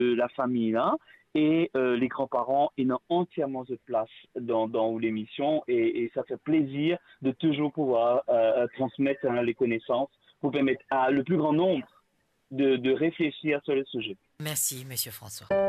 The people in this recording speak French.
la famille là. Et les grands-parents, ils ont entièrement de place dans l'émission et ça fait plaisir de toujours pouvoir transmettre les connaissances pour permettre à le plus grand nombre de réfléchir sur le sujet. Merci, Monsieur François.